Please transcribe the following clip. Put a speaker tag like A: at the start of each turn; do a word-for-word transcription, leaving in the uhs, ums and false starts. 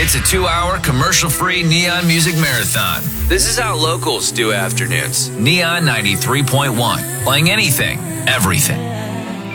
A: It's a two-hour commercial-free Neon Music Marathon. This is how locals do afternoons. Neon ninety-three point one, playing anything, everything.